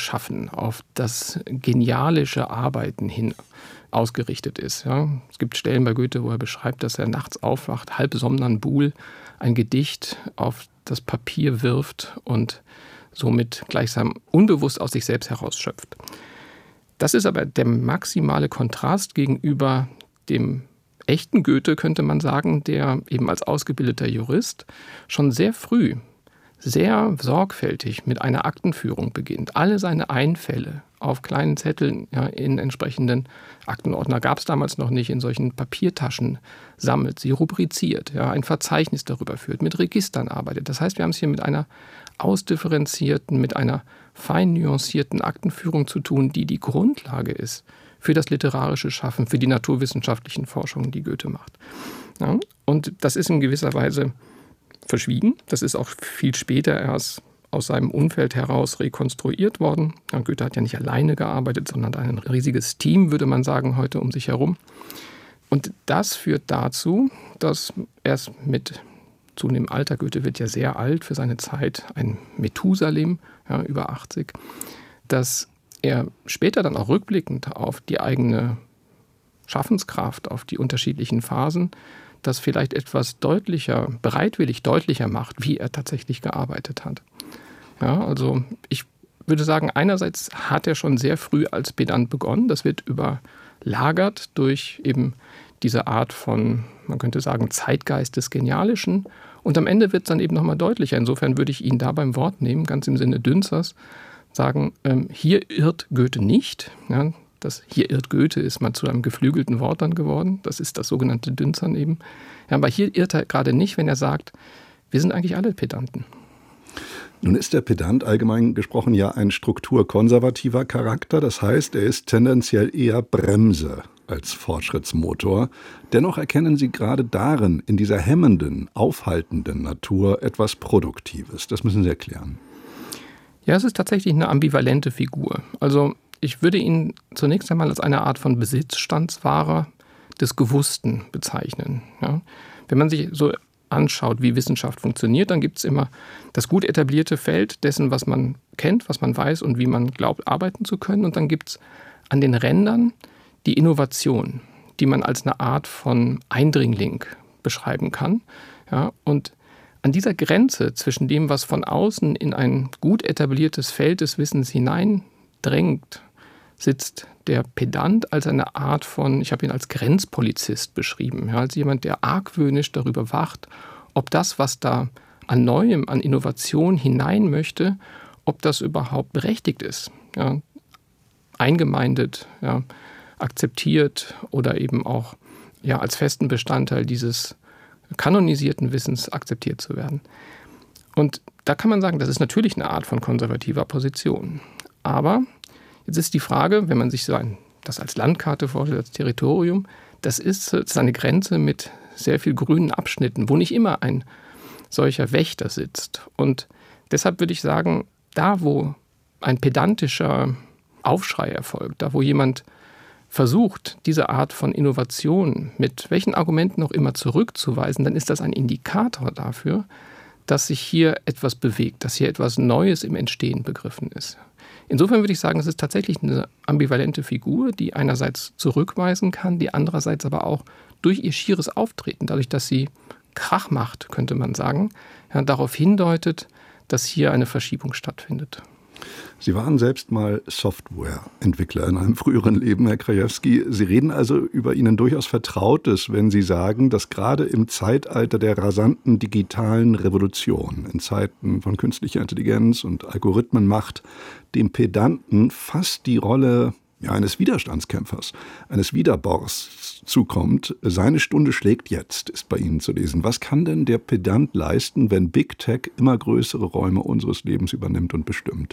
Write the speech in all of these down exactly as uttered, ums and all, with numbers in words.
Schaffen, auf das genialische Arbeiten hin ausgerichtet ist. Ja. Es gibt Stellen bei Goethe, wo er beschreibt, dass er nachts aufwacht, halb somnambul, ein Gedicht auf das Papier wirft und somit gleichsam unbewusst aus sich selbst herausschöpft. Das ist aber der maximale Kontrast gegenüber dem echten Goethe, könnte man sagen, der eben als ausgebildeter Jurist schon sehr früh, sehr sorgfältig mit einer Aktenführung beginnt. Alle seine Einfälle auf kleinen Zetteln, ja, in entsprechenden Aktenordner, gab es damals noch nicht, in solchen Papiertaschen sammelt, sie rubriziert, ja, ein Verzeichnis darüber führt, mit Registern arbeitet. Das heißt, wir haben es hier mit einer ausdifferenzierten, mit einer fein nuancierten Aktenführung zu tun, die die Grundlage ist für das literarische Schaffen, für die naturwissenschaftlichen Forschungen, die Goethe macht. Ja, und das ist in gewisser Weise verschwiegen. Das ist auch viel später erst aus seinem Umfeld heraus rekonstruiert worden. Ja, Goethe hat ja nicht alleine gearbeitet, sondern ein riesiges Team, würde man sagen, heute um sich herum. Und das führt dazu, dass erst mit zunehmendem Alter, Goethe wird ja sehr alt für seine Zeit, ein Methusalem, ja, über achtzig, dass er später dann auch rückblickend auf die eigene Schaffenskraft, auf die unterschiedlichen Phasen, das vielleicht etwas deutlicher, bereitwillig deutlicher macht, wie er tatsächlich gearbeitet hat. Ja, also ich würde sagen, einerseits hat er schon sehr früh als Pedant begonnen. Das wird überlagert durch eben diese Art von, man könnte sagen, Zeitgeist des Genialischen. Und am Ende wird es dann eben nochmal deutlicher. Insofern würde ich ihn da beim Wort nehmen, ganz im Sinne Dünzers, sagen, ähm, hier irrt Goethe nicht. Ja, das hier irrt Goethe ist mal zu einem geflügelten Wort dann geworden. Das ist das sogenannte Dünzern eben. Ja, aber hier irrt er gerade nicht, wenn er sagt, wir sind eigentlich alle Pedanten. Nun ist der Pedant allgemein gesprochen ja ein strukturkonservativer Charakter. Das heißt, er ist tendenziell eher Bremse als Fortschrittsmotor. Dennoch erkennen Sie gerade darin, in dieser hemmenden, aufhaltenden Natur, etwas Produktives. Das müssen Sie erklären. Ja, es ist tatsächlich eine ambivalente Figur. Also ich würde ihn zunächst einmal als eine Art von Besitzstandswahrer des Gewussten bezeichnen. Ja. Wenn man sich so anschaut, wie Wissenschaft funktioniert, dann gibt es immer das gut etablierte Feld dessen, was man kennt, was man weiß und wie man glaubt, arbeiten zu können. Und dann gibt es an den Rändern die Innovation, die man als eine Art von Eindringling beschreiben kann. Ja, und an dieser Grenze zwischen dem, was von außen in ein gut etabliertes Feld des Wissens hineindrängt, sitzt der Pedant als eine Art von, ich habe ihn als Grenzpolizist beschrieben, ja, als jemand, der argwöhnisch darüber wacht, ob das, was da an Neuem, an Innovation hinein möchte, ob das überhaupt berechtigt ist, ja, eingemeindet, ja, akzeptiert oder eben auch ja, als festen Bestandteil dieses kanonisierten Wissens akzeptiert zu werden. Und da kann man sagen, das ist natürlich eine Art von konservativer Position. Aber jetzt ist die Frage, wenn man sich so ein, das als Landkarte vorstellt, als Territorium, das ist, das ist eine Grenze mit sehr viel grünen Abschnitten, wo nicht immer ein solcher Wächter sitzt. Und deshalb würde ich sagen, da wo ein pedantischer Aufschrei erfolgt, da wo jemand versucht, diese Art von Innovation mit welchen Argumenten auch immer zurückzuweisen, dann ist das ein Indikator dafür, dass sich hier etwas bewegt, dass hier etwas Neues im Entstehen begriffen ist. Insofern würde ich sagen, es ist tatsächlich eine ambivalente Figur, die einerseits zurückweisen kann, die andererseits aber auch durch ihr schieres Auftreten, dadurch, dass sie Krach macht, könnte man sagen, ja, darauf hindeutet, dass hier eine Verschiebung stattfindet. Sie waren selbst mal Softwareentwickler in einem früheren Leben, Herr Krajewski. Sie reden also über Ihnen durchaus Vertrautes, wenn Sie sagen, dass gerade im Zeitalter der rasanten digitalen Revolution, in Zeiten von künstlicher Intelligenz und Algorithmenmacht, dem Pedanten fast die Rolle ja, eines Widerstandskämpfers, eines Widerborrs zukommt. Seine Stunde schlägt jetzt, ist bei Ihnen zu lesen. Was kann denn der Pedant leisten, wenn Big Tech immer größere Räume unseres Lebens übernimmt und bestimmt?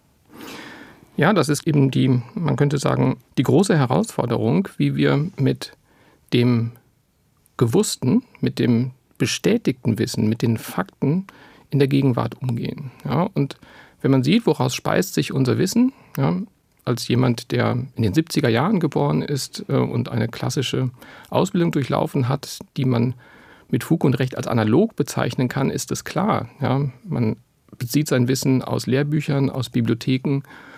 Ja, das ist eben die, man könnte sagen, die große Herausforderung, wie wir mit dem Gewussten, mit dem bestätigten Wissen, mit den Fakten in der Gegenwart umgehen. Ja, und wenn man sieht, woraus speist sich unser Wissen, ja, als jemand, der in den siebziger Jahren geboren ist äh, und eine klassische Ausbildung durchlaufen hat, die man mit Fug und Recht als analog bezeichnen kann, ist es klar. Ja, man bezieht sein Wissen aus Lehrbüchern, aus Bibliotheken